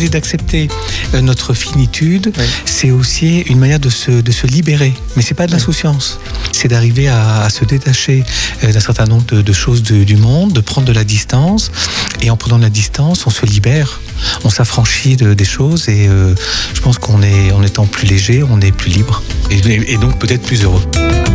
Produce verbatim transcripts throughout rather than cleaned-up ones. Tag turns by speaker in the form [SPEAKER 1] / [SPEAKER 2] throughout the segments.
[SPEAKER 1] l'idée d'accepter euh, notre finitude, oui. c'est aussi une manière de se, de se libérer. Mais c'est pas de l'insouciance. C'est d'arriver à, à se détacher euh, d'un certain nombre de, de choses de, du monde, de prendre de la distance. Et en prenant de la distance, on se libère. On s'affranchit de, des choses et euh, je pense qu'en est, en étant plus léger, on est plus libre et, et, et donc peut-être plus heureux.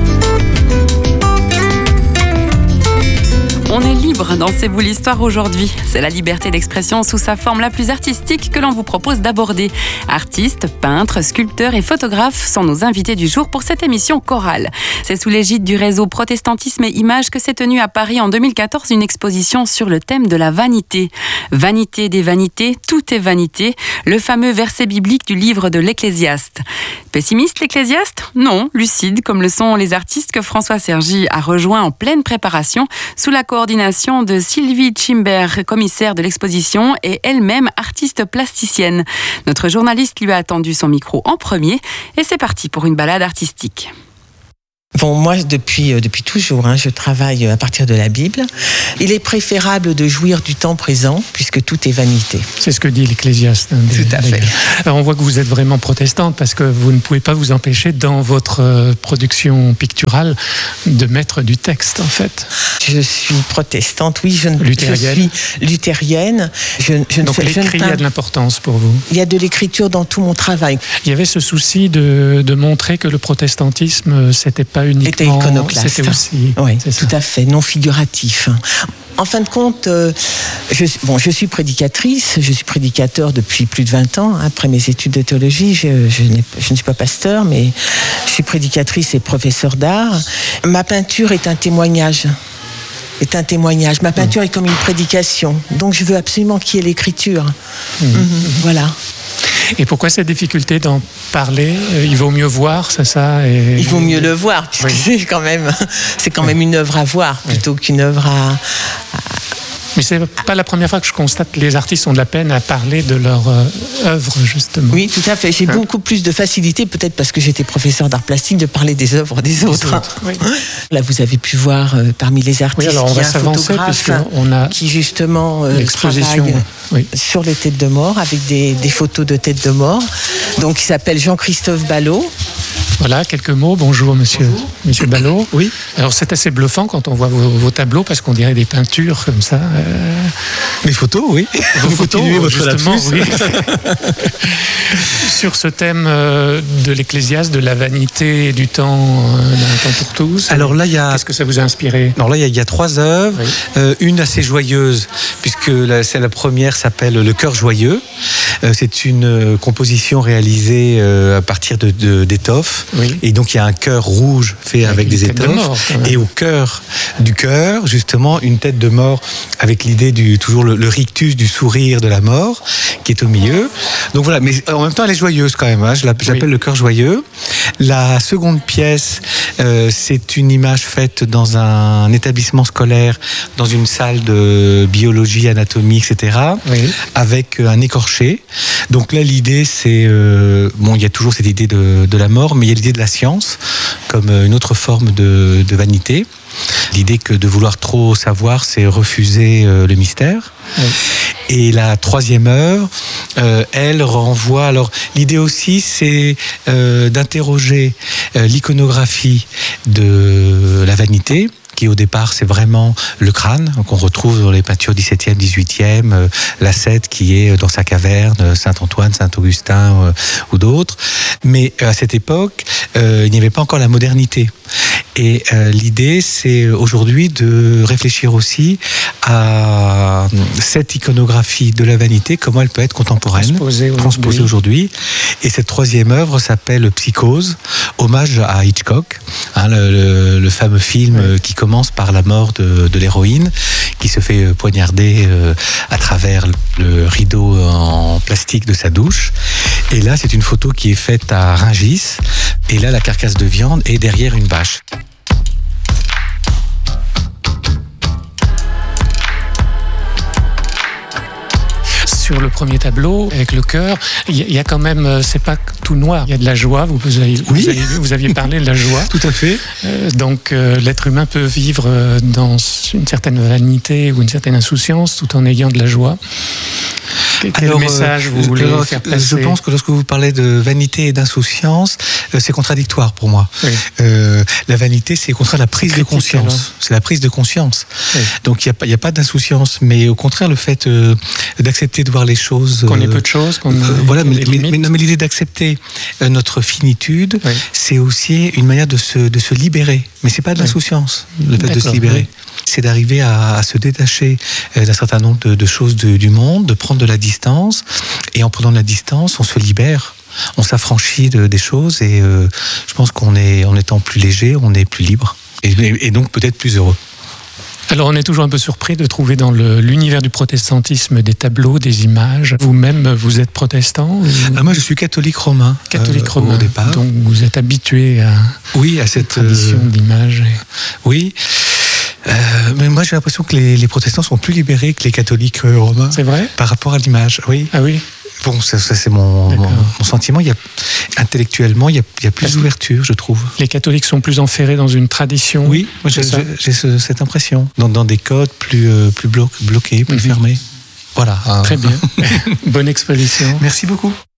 [SPEAKER 2] On est libre dans C'est vous l'histoire aujourd'hui. C'est la liberté d'expression sous sa forme la plus artistique que l'on vous propose d'aborder. Artistes, peintres, sculpteurs et photographes sont nos invités du jour pour cette émission chorale. C'est sous l'égide du réseau Protestantisme et Images que s'est tenue à Paris en deux mille quatorze une exposition sur le thème de la vanité. Vanité des vanités, tout est vanité, le fameux verset biblique du livre de l'Ecclésiaste. Pessimiste l'Ecclésiaste ? Non, lucide comme le sont les artistes que François Sergi a rejoints en pleine préparation sous la coordination de Sylvie Chimbert, commissaire de l'exposition et elle-même artiste plasticienne. Notre journaliste lui a tendu son micro en premier et c'est parti pour une balade artistique.
[SPEAKER 3] Bon, moi, depuis, euh, depuis toujours, hein, je travaille à partir de la Bible. Il est préférable de jouir du temps présent, puisque tout est vanité.
[SPEAKER 4] C'est ce que dit l'Ecclésiaste. Hein,
[SPEAKER 3] tout à fait.
[SPEAKER 4] Alors, on voit que vous êtes vraiment protestante, parce que vous ne pouvez pas vous empêcher, dans votre euh, production picturale, de mettre du texte, en fait.
[SPEAKER 3] Je suis protestante, oui. Je,
[SPEAKER 4] luthérienne.
[SPEAKER 3] je suis luthérienne. Je, je
[SPEAKER 4] Donc,
[SPEAKER 3] ne fais,
[SPEAKER 4] l'écrit
[SPEAKER 3] je ne
[SPEAKER 4] a de l'importance pour vous.
[SPEAKER 3] Il y a de l'écriture dans tout mon travail.
[SPEAKER 4] Il y avait ce souci de, de montrer que le protestantisme, c'était pas uniquement...
[SPEAKER 3] Était iconoclaste.
[SPEAKER 4] C'était aussi...
[SPEAKER 3] Oui,
[SPEAKER 4] c'est
[SPEAKER 3] tout
[SPEAKER 4] ça.
[SPEAKER 3] à fait, non figuratif. En fin de compte, euh, je, bon, je suis prédicatrice, je suis prédicateur depuis plus de vingt ans. Après mes études de théologie, je, je, n'ai, je ne suis pas pasteur, mais je suis prédicatrice et professeur d'art. Ma peinture est un témoignage. est un témoignage. Ma peinture mmh. est comme une prédication. Donc je veux absolument qu'il y ait l'écriture. Mmh. Mmh, voilà.
[SPEAKER 4] Et pourquoi cette difficulté d'en parler ? Il vaut mieux voir, c'est ça et...
[SPEAKER 3] Il vaut mieux le voir, puisque oui. c'est quand même, c'est quand même une œuvre à voir, plutôt oui. qu'une œuvre à... à...
[SPEAKER 4] Mais c'est pas la première fois que je constate que les artistes ont de la peine à parler de leur euh, œuvre, justement.
[SPEAKER 3] Oui, tout à fait. J'ai hein? beaucoup plus de facilité, peut-être parce que j'étais professeur d'art plastique, de parler des œuvres des autres. Des autres oui. Là, vous avez pu voir euh, parmi les artistes,
[SPEAKER 4] oui, alors on
[SPEAKER 3] il y a
[SPEAKER 4] va
[SPEAKER 3] un
[SPEAKER 4] s'avancer
[SPEAKER 3] photographe
[SPEAKER 4] a
[SPEAKER 3] qui justement euh, travaille
[SPEAKER 4] oui.
[SPEAKER 3] sur les têtes de mort, avec des, des photos de têtes de mort. Donc, il s'appelle Jean-Christophe Ballot.
[SPEAKER 4] Voilà, quelques mots. Bonjour, monsieur,
[SPEAKER 3] Bonjour.
[SPEAKER 4] monsieur Ballot.
[SPEAKER 1] Oui.
[SPEAKER 4] Alors, c'est assez bluffant quand on voit vos, vos tableaux, parce qu'on dirait des peintures comme ça. Euh...
[SPEAKER 1] Les photos, oui.
[SPEAKER 4] Vos photos,
[SPEAKER 1] votre
[SPEAKER 4] justement, oui. Sur ce thème euh, de l'Ecclésiaste, de la vanité et du temps, euh, d'un temps pour tous.
[SPEAKER 1] Alors là, il y a...
[SPEAKER 4] Qu'est-ce que ça vous a inspiré ?
[SPEAKER 1] Alors là, il y, y a trois œuvres. Oui. Euh, une assez joyeuse, puisque la, c'est la première s'appelle Le Cœur joyeux. Euh, c'est une euh, composition réalisée euh, à partir de, de, d'étoffes. Oui. Et donc, il y a un cœur rouge fait avec, avec des étoffes. De mort, et au cœur du cœur, justement, une tête de mort avec l'idée du toujours le, le rictus du sourire de la mort qui est au milieu. Donc voilà, mais en même temps, elle est joyeuse quand même. Hein. Je l'appelle oui. Le cœur joyeux. La seconde pièce, euh, c'est une image faite dans un établissement scolaire, dans une salle de biologie, anatomie, et cetera, oui. avec un écorché. Donc là, l'idée, c'est... Euh, bon, il y a toujours cette idée de, de la mort, mais il y a l'idée de la science comme une autre forme de, de vanité. L'idée que de vouloir trop savoir, c'est refuser euh, le mystère. Oui. Et la troisième œuvre, euh, elle renvoie... Alors, l'idée aussi, c'est euh, d'interroger euh, l'iconographie de la vanité, qui au départ c'est vraiment le crâne qu'on retrouve dans les peintures dix-septième, dix-huitième, euh, l'ascète qui est dans sa caverne, Saint-Antoine, Saint-Augustin euh, ou d'autres. Mais euh, à cette époque, euh, il n'y avait pas encore la modernité. Et euh, l'idée, c'est aujourd'hui de réfléchir aussi à cette iconographie de la vanité, comment elle peut être contemporaine, transposée aujourd'hui. transposée aujourd'hui. Et cette troisième œuvre s'appelle Psychose, hommage à Hitchcock, hein, le, le, le fameux film oui. qui commence par la mort de, de l'héroïne, qui se fait poignarder euh, à travers le rideau en plastique de sa douche. Et là, c'est une photo qui est faite à Rungis. Et là, la carcasse de viande est derrière une vache.
[SPEAKER 4] Sur le premier tableau, avec le cœur, il y, y a quand même, c'est pas tout noir, il y a de la joie, vous, vous, avez,
[SPEAKER 1] oui.
[SPEAKER 4] vous, avez, vous aviez parlé de la joie.
[SPEAKER 1] Tout à fait.
[SPEAKER 4] Euh, donc euh, l'être humain peut vivre dans une certaine vanité ou une certaine insouciance tout en ayant de la joie. Quel Alors, message vous voulez
[SPEAKER 1] alors,
[SPEAKER 4] faire passer?
[SPEAKER 1] Je pense que lorsque vous parlez de vanité et d'insouciance, euh, c'est contradictoire pour moi.
[SPEAKER 4] Oui.
[SPEAKER 1] Euh, la vanité, c'est au contraire la prise de conscience. Alors. C'est la prise de conscience. Oui. Donc il n'y a, a pas d'insouciance, mais au contraire le fait euh, d'accepter de voir les choses.
[SPEAKER 4] Qu'on ait peu de choses, qu'on
[SPEAKER 1] euh, voilà, mais, mais, mais, mais l'idée d'accepter euh, notre finitude, oui. c'est aussi une manière de se, de se libérer. Mais c'est pas de l'insouciance, oui. le fait D'accord, de se libérer. Oui. C'est d'arriver à, à se détacher d'un certain nombre de, de choses de, du monde, de prendre de la distance. Et en prenant de la distance, on se libère, on s'affranchit de, des choses. Et euh, je pense qu'en en étant plus léger, on est plus libre. Et, et donc peut-être plus heureux.
[SPEAKER 4] Alors on est toujours un peu surpris de trouver dans le, l'univers du protestantisme des tableaux, des images. Vous-même, vous êtes protestant ou...
[SPEAKER 1] ah, Moi je suis catholique romain.
[SPEAKER 4] Catholique euh, romain,
[SPEAKER 1] au départ.
[SPEAKER 4] Donc vous êtes habitué à,
[SPEAKER 1] oui, à cette
[SPEAKER 4] tradition euh... d'image. Et...
[SPEAKER 1] Oui. Euh, mais moi j'ai l'impression que les, les protestants sont plus libérés que les catholiques euh, romains.
[SPEAKER 4] C'est vrai ?
[SPEAKER 1] Par rapport à l'image, oui.
[SPEAKER 4] Ah oui.
[SPEAKER 1] Bon, ça, ça c'est mon, mon, mon sentiment. Il y a, intellectuellement, il y a, il y a plus d'ouverture, je trouve.
[SPEAKER 4] Les catholiques sont plus enferrés dans une tradition.
[SPEAKER 1] Oui, moi j'ai, j'ai, j'ai ce, cette impression. Dans, dans des codes plus, euh, plus blo- bloqués, plus mm-hmm. fermés. Voilà.
[SPEAKER 4] Très bien. Bonne exposition.
[SPEAKER 1] Merci beaucoup.